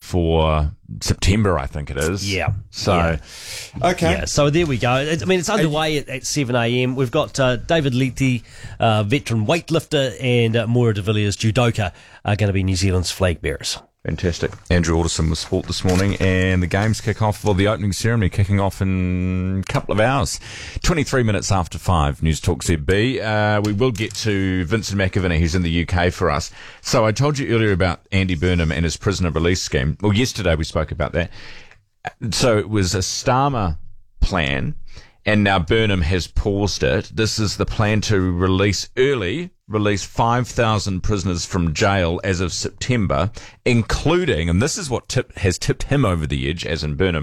for September, I think it is. Yeah. So, okay. Yeah, so there we go. I mean, it's underway at 7 a.m. We've got David Leahy, veteran weightlifter, and Moira de Villiers, judoka, are going to be New Zealand's flag bearers. Fantastic. Andrew Alderson with sport this morning, and the games kick off, the opening ceremony kicking off in a couple of hours. 23 minutes after 5, News Talk ZB. We will get to Vincent McAviney, who's in the UK for us. So I told you earlier about Andy Burnham and his prisoner release scheme. Well, yesterday we spoke about that. So it was a Starmer plan, and now Burnham has paused it. This is the plan to release 5,000 prisoners from jail as of September, including, and this is what has tipped him over the edge, as in Burnham,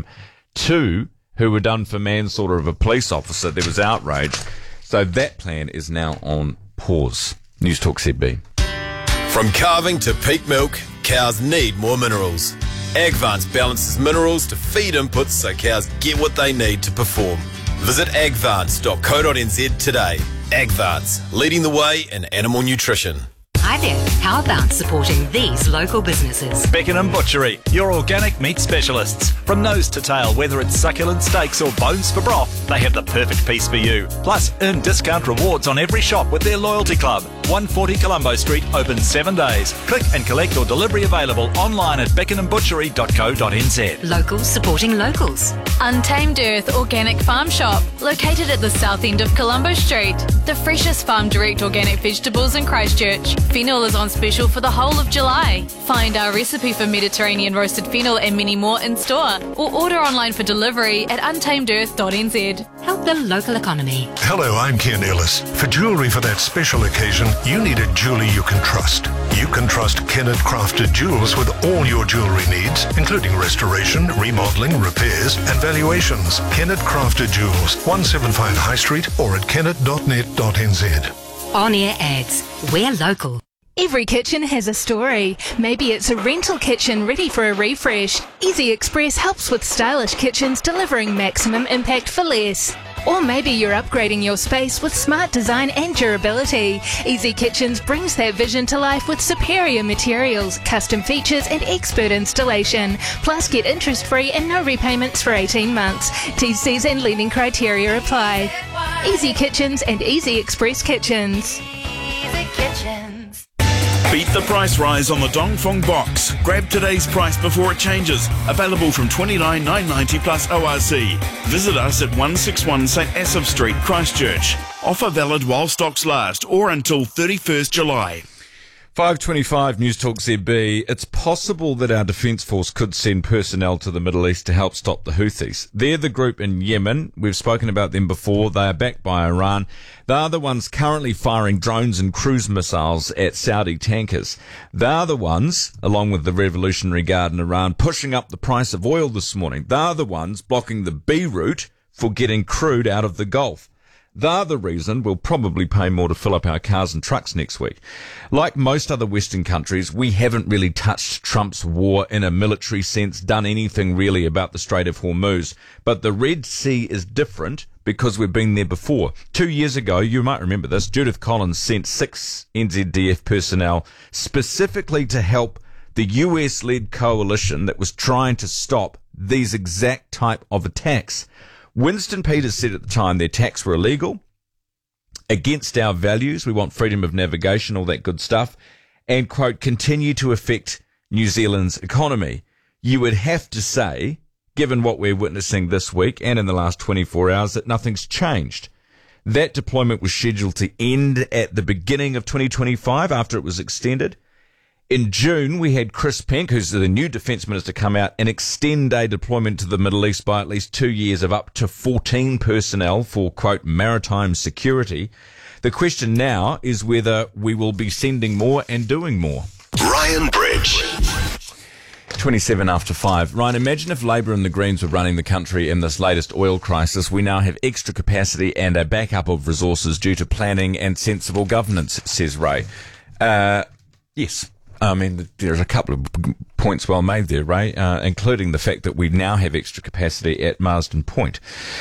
2 who were done for manslaughter of a police officer. There was outrage. So that plan is now on pause. News Talk ZB. From calving to peak milk, cows need more minerals. Agvance balances minerals to feed inputs so cows get what they need to perform. Visit agvance.co.nz today. Agvance, leading the way in animal nutrition. Hi there, how about supporting these local businesses? Beckenham Butchery, your organic meat specialists. From nose to tail, whether it's succulent steaks or bones for broth, they have the perfect piece for you. Plus, earn discount rewards on every shop with their loyalty club. 140 Colombo Street, open 7 days. Click and collect or delivery available online at beckenhambutchery.co.nz. Locals supporting locals. Untamed Earth Organic Farm Shop, located at the south end of Colombo Street. The freshest farm direct organic vegetables in Christchurch. Fennel is on special for the whole of July. Find our recipe for Mediterranean roasted fennel and many more in store, or order online for delivery at untamedearth.nz. Help the local economy. Hello, I'm Ken Ellis. For jewellery for that special occasion, you need a jeweller you can trust. You can trust Kennett Crafted Jewels with all your jewellery needs, including restoration, remodelling, repairs and valuations. Kennett Crafted Jewels, 175 High Street or at kennett.net.nz. On-air ads. We're local. Every kitchen has a story. Maybe it's a rental kitchen ready for a refresh. Easy Express helps with stylish kitchens delivering maximum impact for less. Or maybe you're upgrading your space with smart design and durability. Easy Kitchens brings that vision to life with superior materials, custom features and expert installation. Plus get interest-free and no repayments for 18 months. TCs and lending criteria apply. Easy Kitchens and Easy Express Kitchens. Easy Kitchens. Beat the price rise on the Dongfeng box. Grab today's price before it changes. Available from $29,990 plus ORC. Visit us at 161 St Asaph Street, Christchurch. Offer valid while stocks last or until 31st July. 5:25 News Talk ZB. It's possible that our Defence Force could send personnel to the Middle East to help stop the Houthis. They're the group in Yemen. We've spoken about them before. They are backed by Iran. They are the ones currently firing drones and cruise missiles at Saudi tankers. They are the ones, along with the Revolutionary Guard in Iran, pushing up the price of oil this morning. They are the ones blocking the B route for getting crude out of the Gulf. They're the reason we'll probably pay more to fill up our cars and trucks next week. Like most other Western countries, we haven't really touched Trump's war in a military sense, done anything really about the Strait of Hormuz. But the Red Sea is different because we've been there before. 2 years ago, you might remember this, Judith Collins sent 6 NZDF personnel specifically to help the US-led coalition that was trying to stop these exact type of attacks. Winston Peters said at the time their attacks were illegal, against our values, we want freedom of navigation, all that good stuff, and, quote, continue to affect New Zealand's economy. You would have to say, given what we're witnessing this week and in the last 24 hours, that nothing's changed. That deployment was scheduled to end at the beginning of 2025 after it was extended. In June, we had Chris Penk, who's the new Defence Minister, come out and extend a deployment to the Middle East by at least 2 years of up to 14 personnel for, quote, maritime security. The question now is whether we will be sending more and doing more. Ryan Bridge. 27 after 5. Ryan, imagine if Labour and the Greens were running the country in this latest oil crisis. We now have extra capacity and a backup of resources due to planning and sensible governance, says Ray. Yes. I mean, there's a couple of points well made there, Ray, including the fact that we now have extra capacity at Marsden Point.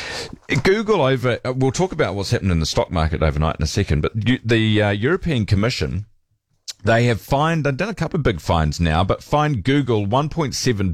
We'll talk about what's happened in the stock market overnight in a second, but the European Commission, they've done a couple of big fines now, but fined Google $1.7